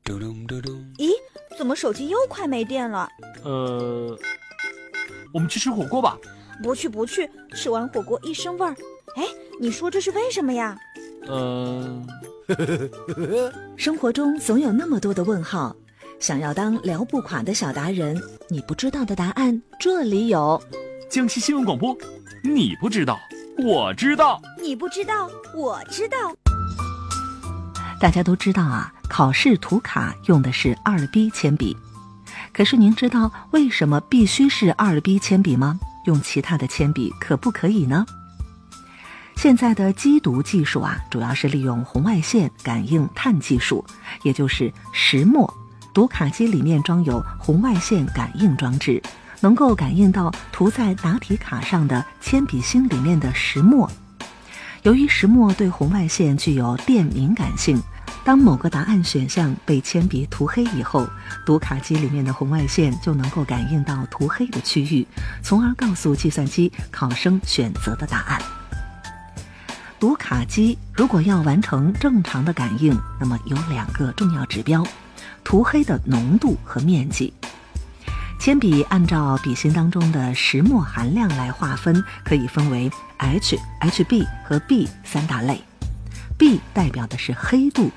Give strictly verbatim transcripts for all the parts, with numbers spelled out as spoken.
咦，怎么手机又快没电了？ 呃，我们去吃火锅吧。 不去不去，吃完火锅一身味儿。哎，你说这是为什么呀？ 呃， 生活中总有那么多的问号，想要当聊不垮的小达人，你不知道的答案这里有。 江西新闻广播，你不知道，我知道。 你不知道，我知道。 大家都知道啊，考试涂卡用的是二 B 铅笔。可是您知道为什么必须是二 B 铅笔吗？用其他的铅笔可不可以呢？现在的机读技术啊，主要是利用红外线感应碳技术，也就是石墨。读卡机里面装有红外线感应装置，能够感应到涂在答题卡上的铅笔芯里面的石墨。由于石墨对红外线具有电敏感性，当某个答案选项被铅笔涂黑以后，读卡机里面的红外线就能够感应到涂黑的区域，从而告诉计算机考生选择的答案。读卡机如果要完成正常的感应，那么有两个重要指标：涂黑的浓度和面积。铅笔按照笔芯当中的石墨含量来划分，可以分为 H、H B 和 B 三大类。B 代表的是黑度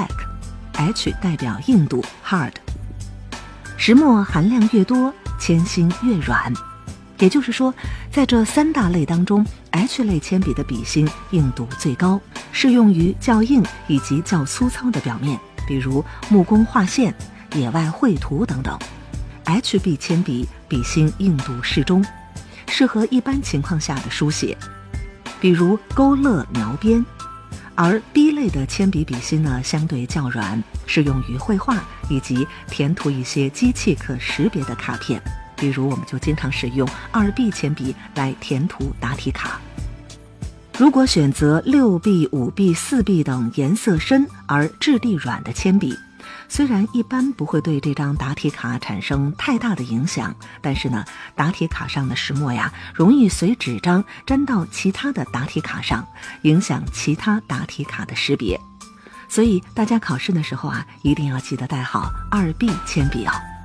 Black，H 代表硬度 Hard。石墨含量越多，铅芯越软。也就是说，在这三大类当中 ，H 类铅笔的笔芯硬度最高，适用于较硬以及较粗糙的表面，比如木工画线、野外绘图等等。H B 铅笔笔芯硬度适中，适合一般情况下的书写，比如勾勒描边。而 B 类的铅笔笔芯呢，相对较软，适用于绘画以及填涂一些机器可识别的卡片，比如我们就经常使用 二 B 铅笔来填涂答题卡。如果选择 六 B、五 B、四 B 等颜色深而质地软的铅笔，虽然一般不会对这张答题卡产生太大的影响，但是呢，答题卡上的石墨呀，容易随纸张沾到其他的答题卡上，影响其他答题卡的识别。所以大家考试的时候啊，一定要记得带好 二 B 铅笔哦。